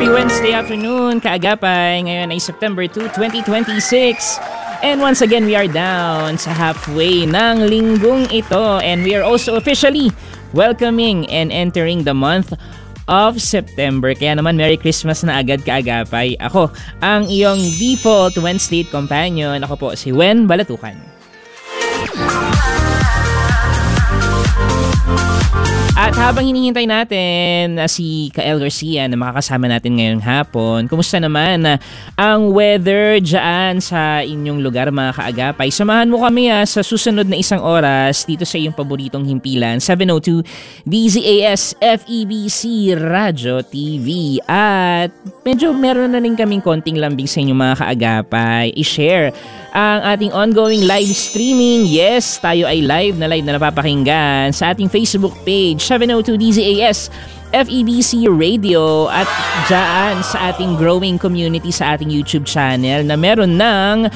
Happy Wednesday afternoon, kaagapay. Ngayon ay September 2, 2026. And once again, we are down sa halfway ng linggong ito. And we are also officially welcoming and entering the month of September. Kaya naman, Merry Christmas na agad, kaagapay. Ako, ang iyong default Wednesday companion. Ako po si Wen Balatukan. At habang hinihintay natin si Kael Garcia na makakasama natin ngayong hapon, kumusta naman ang weather dyan sa inyong lugar, mga kaagapay? Samahan mo kami sa susunod na isang oras dito sa iyong paboritong himpilan, 702 DZAS FEBC Radio TV. At medyo meron na rin kaming konting lambing sa inyong mga kaagapay. I-share ang ating ongoing live streaming. Yes, tayo ay live na napapakinggan sa ating Facebook page, 702 DZAS FEBC Radio, at dyan sa ating growing community sa ating YouTube channel na meron ng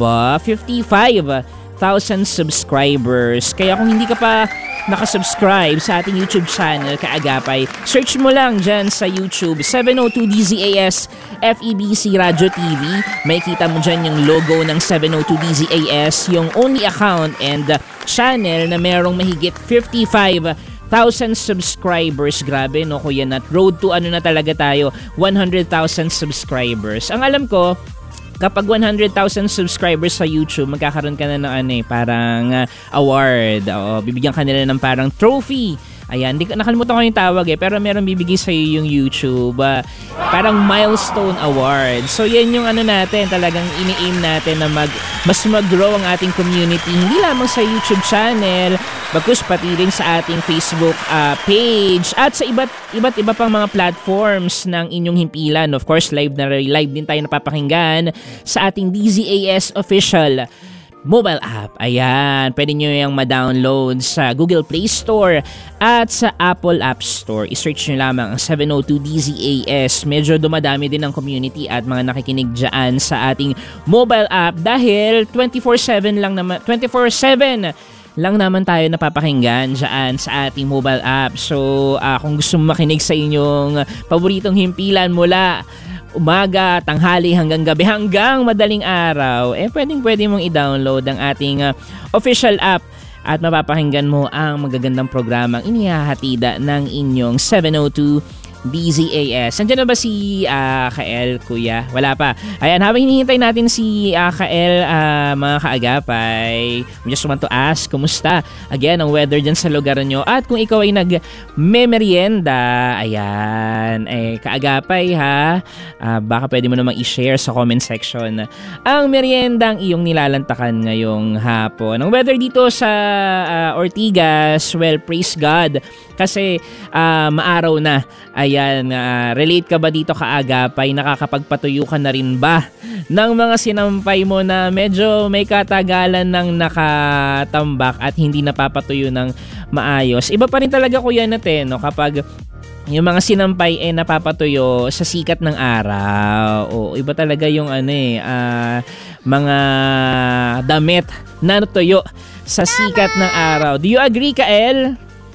55,000 subscribers. Kaya kung hindi ka pa nakasubscribe sa ating YouTube channel, kaagapay, search mo lang dyan sa YouTube 702 DZAS FEBC Radio TV. May kita mo dyan yung logo ng 702 DZAS, yung only account and channel na merong mahigit 55,000 subscribers. Grabe, no, kuya Nat? Road to na talaga tayo, 100,000 subscribers. Ang alam ko, kapag 100,000 subscribers sa YouTube, magkakaroon ka na ng parang award. O, bibigyan ka nila ng parang trophy. Ayan, nakalimutan ko yung tawag pero meron bibigay sa iyo yung YouTube. Parang milestone award. So yan yung natin, talagang ini-aim natin na mas mag-grow ang ating community. Hindi lamang sa YouTube channel, bagkus pati rin sa ating Facebook page at sa iba't iba pang mga platforms ng inyong himpilan. Of course, live din tayo napapakinggan sa ating DZAS official mobile app. Ayan, pwede nyo yung ma-download sa Google Play Store at sa Apple App Store. I-search nyo lamang ang 702 DZAS. Medyo dumadami din ang community at mga nakikinig dyan sa ating mobile app dahil 24/7 lang naman tayo napapakinggan dyan sa ating mobile app. So, kung gusto mo makinig sa inyong paboritong himpilan mula umaga, tanghali, hanggang gabi, hanggang madaling araw, pwede mong i-download ang ating official app at mapapakinggan mo ang magagandang programang inihahatida ng inyong 702 DZAS. Nandiyan na ba si Kael, kuya? Wala pa. Ayan, habang hinihintay natin si Kael, mga kaagapay, we just want to ask, kumusta? Again, ang weather dyan sa lugar nyo. At kung ikaw ay nag-merienda, ayan, kaagapay ha, baka pwede mo namang i-share sa comment section ang merienda ang iyong nilalantakan ngayong hapon. Ang weather dito sa Ortigas, well, praise God, kasi maaraw na. Ayan, relate ka ba dito, kaagapay? Nakakapagpatuyo ka na rin ba ng mga sinampay mo na medyo may katagalan ng nakatambak at hindi napapatuyo ng maayos? Iba pa rin talaga, kuya natin, no? Kapag yung mga sinampay napapatuyo sa sikat ng araw. O, iba talaga yung mga damit na natuyo sa sikat ng araw. Do you agree, Kael?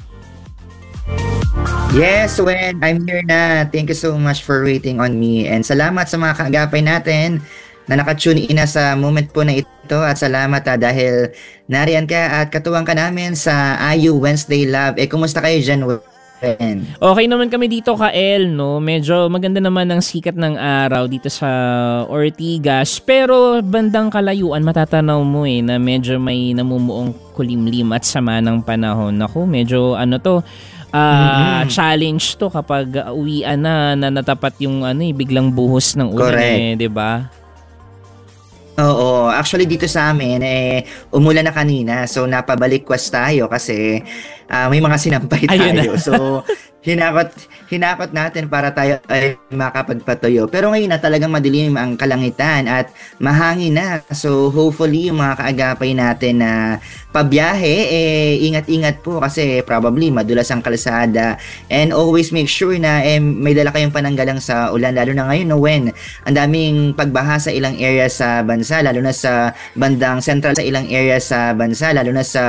Yes, Wen, I'm here na. Thank you so much for waiting on me. And salamat sa mga kaagapay natin na nakatune in na sa moment po na ito. At salamat dahil nariyan ka at katuwang ka namin sa IU Wednesday Love. Kumusta kayo dyan, Wen? Okay naman kami dito, Kael, no? Medyo maganda naman ang sikat ng araw dito sa Ortigas. Pero bandang kalayuan, matatanaw mo na medyo may namumuong kulimlim at sama ng panahon. Naku, medyo challenge to kapag uwian na natapat yung biglang buhos ng ulan, 'di ba? Oo, actually dito sa amin umulan na kanina, so napabalikwas tayo kasi may mga sinampay tayo. So hinakot natin para tayo ay makapagpatuyo. Pero ngayon na talagang madilim ang kalangitan at mahangin na. So hopefully yung mga kaagapay natin na pabiyahe, ingat-ingat po kasi probably madulas ang kalsada. And always make sure na may dala kayong pananggalang sa ulan, lalo na ngayon, no, when ang daming pagbaha sa ilang area sa bansa, lalo na sa bandang central sa ilang area sa bansa, lalo na sa